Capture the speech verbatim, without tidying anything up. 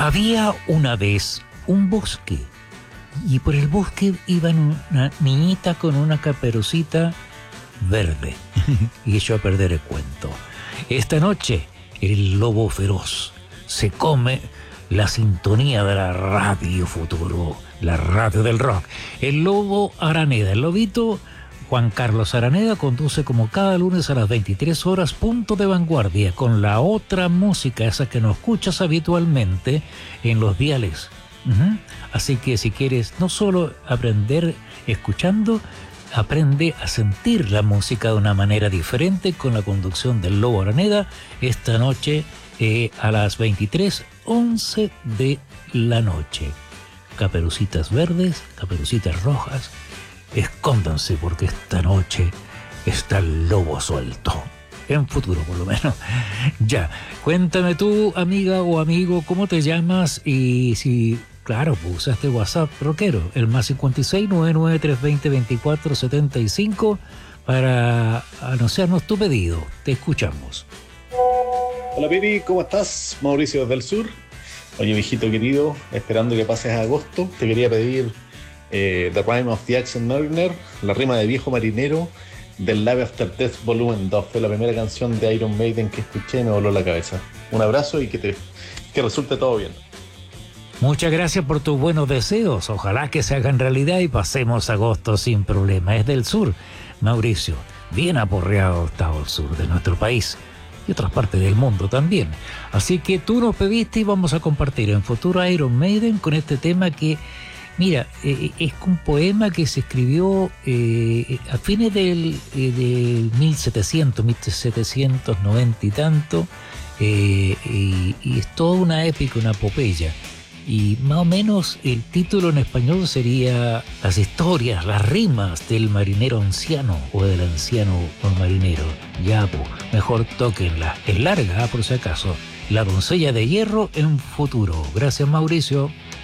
Había una vez un bosque y por el bosque iba una niñita con una caperucita verde y echó a perder el cuento. Esta noche el lobo feroz se come la sintonía de la Radio Futuro, la radio del rock. El lobo Araneda, el lobito Juan Carlos Araneda conduce como cada lunes a las veintitrés horas Punto de Vanguardia con la otra música, esa que no escuchas habitualmente en los diales. Uh-huh. Así que si quieres no solo aprender escuchando, aprende a sentir la música de una manera diferente con la conducción del Lobo Araneda esta noche eh, a las veintitrés once de la noche. Caperucitas verdes, caperucitas rojas, escóndanse porque esta noche está el lobo suelto. En Futuro, por lo menos. Ya, cuéntame tú, amiga o amigo, cómo te llamas y si, claro, pues usaste WhatsApp rockero, el más cincuenta y seis, noventa y nueve, trescientos veinte, veinticuatro setenta y cinco para anunciarnos tu pedido. Te escuchamos. Hola, Pipi, ¿cómo estás? Mauricio desde el sur. Oye, viejito querido, esperando que pases a agosto, te quería pedir eh, The Rime of Jackson Mariner, la rima de viejo marinero, del Live After Death Volumen dos. Fue la primera canción de Iron Maiden que escuché y me voló la cabeza. Un abrazo y que te que resulte todo bien. Muchas gracias por tus buenos deseos. Ojalá que se hagan realidad y pasemos agosto sin problema. Es del sur, Mauricio. Bien aporreado está el sur de nuestro país y otras partes del mundo también. Así que tú nos pediste y vamos a compartir en Futuro Iron Maiden con este tema que, mira, eh, es un poema que se escribió eh, a fines del, eh, del mil setecientos, mil setecientos noventa y tanto, eh, y, y es toda una épica, una epopeya. Y más o menos el título en español sería Las historias, las rimas del marinero anciano o del anciano marinero. Ya, pues, mejor tóquenla. Es larga, por si acaso. La doncella de hierro en Futuro. Gracias, Mauricio.